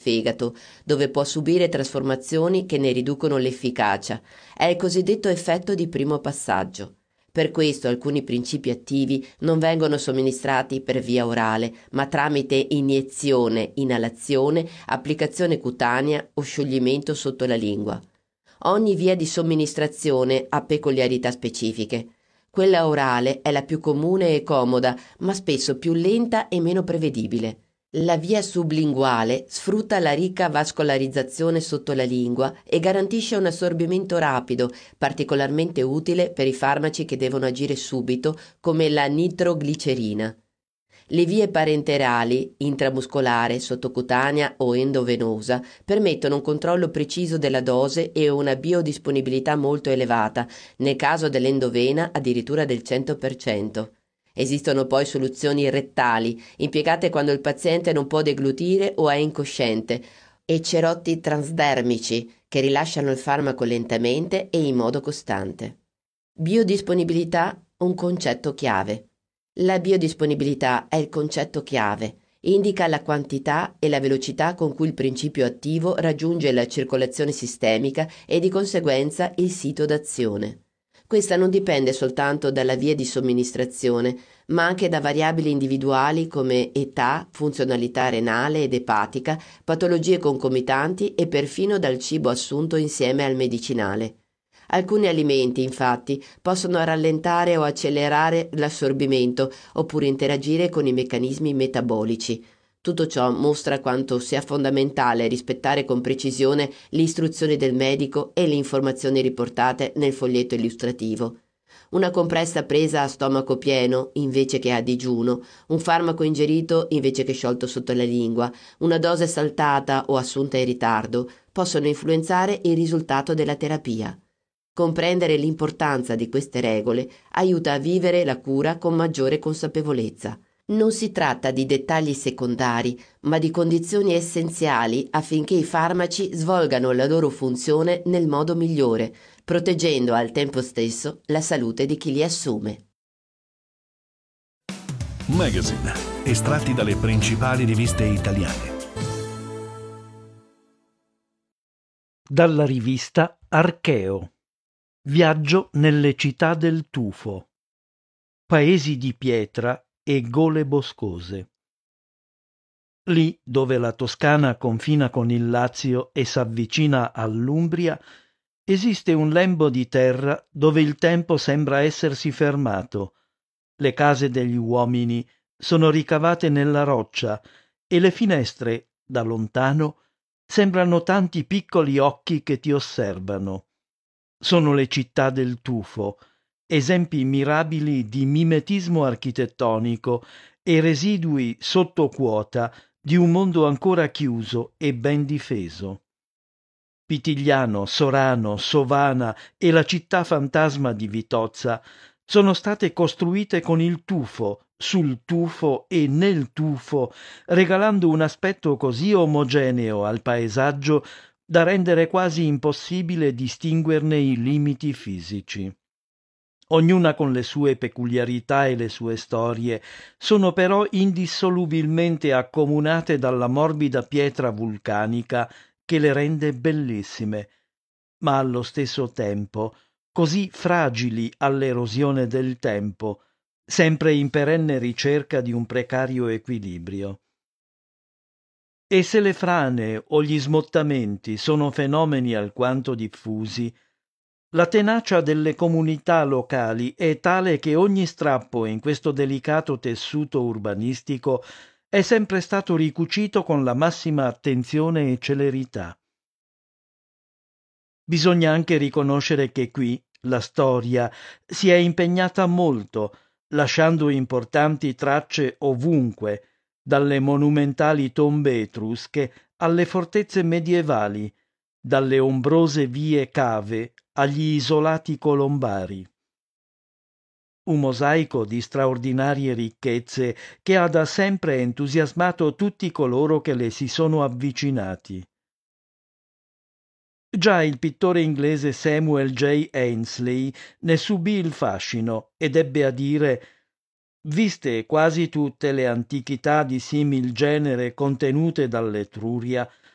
fegato, dove può subire trasformazioni che ne riducono l'efficacia. È il cosiddetto effetto di primo passaggio. Per questo alcuni principi attivi non vengono somministrati per via orale, ma tramite iniezione, inalazione, applicazione cutanea o scioglimento sotto la lingua. Ogni via di somministrazione ha peculiarità specifiche. Quella orale è la più comune e comoda, ma spesso più lenta e meno prevedibile. La via sublinguale sfrutta la ricca vascolarizzazione sotto la lingua e garantisce un assorbimento rapido, particolarmente utile per i farmaci che devono agire subito, come la nitroglicerina. Le vie parenterali, intramuscolare, sottocutanea o endovenosa, permettono un controllo preciso della dose e una biodisponibilità molto elevata, nel caso dell'endovena addirittura del 100%. Esistono poi soluzioni rettali, impiegate quando il paziente non può deglutire o è incosciente, e cerotti transdermici, che rilasciano il farmaco lentamente e in modo costante. Biodisponibilità, un concetto chiave. La biodisponibilità è il concetto chiave. Indica la quantità e la velocità con cui il principio attivo raggiunge la circolazione sistemica e di conseguenza il sito d'azione. Questa non dipende soltanto dalla via di somministrazione, ma anche da variabili individuali come età, funzionalità renale ed epatica, patologie concomitanti e perfino dal cibo assunto insieme al medicinale. Alcuni alimenti, infatti, possono rallentare o accelerare l'assorbimento oppure interagire con i meccanismi metabolici. Tutto ciò mostra quanto sia fondamentale rispettare con precisione le istruzioni del medico e le informazioni riportate nel foglietto illustrativo. Una compressa presa a stomaco pieno invece che a digiuno, un farmaco ingerito invece che sciolto sotto la lingua, una dose saltata o assunta in ritardo possono influenzare il risultato della terapia. Comprendere l'importanza di queste regole aiuta a vivere la cura con maggiore consapevolezza. Non si tratta di dettagli secondari, ma di condizioni essenziali affinché i farmaci svolgano la loro funzione nel modo migliore, proteggendo al tempo stesso la salute di chi li assume. Magazine, estratti dalle principali riviste italiane. Dalla rivista Archeo. Viaggio nelle città del tufo. Paesi di pietra e gole boscose. Lì dove la Toscana confina con il Lazio e s'avvicina all'Umbria, esiste un lembo di terra dove il tempo sembra essersi fermato. Le case degli uomini sono ricavate nella roccia e le finestre, da lontano, sembrano tanti piccoli occhi che ti osservano. Sono le città del tufo, esempi mirabili di mimetismo architettonico e residui sotto quota di un mondo ancora chiuso e ben difeso. Pitigliano, Sorano, Sovana e la città fantasma di Vitozza sono state costruite con il tufo, sul tufo e nel tufo, regalando un aspetto così omogeneo al paesaggio da rendere quasi impossibile distinguerne i limiti fisici. Ognuna con le sue peculiarità e le sue storie, sono però indissolubilmente accomunate dalla morbida pietra vulcanica che le rende bellissime, ma allo stesso tempo così fragili all'erosione del tempo, sempre in perenne ricerca di un precario equilibrio. E se le frane o gli smottamenti sono fenomeni alquanto diffusi, la tenacia delle comunità locali è tale che ogni strappo in questo delicato tessuto urbanistico è sempre stato ricucito con la massima attenzione e celerità. Bisogna anche riconoscere che qui la storia si è impegnata molto, lasciando importanti tracce ovunque, dalle monumentali tombe etrusche alle fortezze medievali, dalle ombrose vie cave agli isolati colombari. Un mosaico di straordinarie ricchezze che ha da sempre entusiasmato tutti coloro che le si sono avvicinati. Già il pittore inglese Samuel J. Ainslie ne subì il fascino ed ebbe a dire: «Viste quasi tutte le antichità di simil genere contenute dall'Etruria,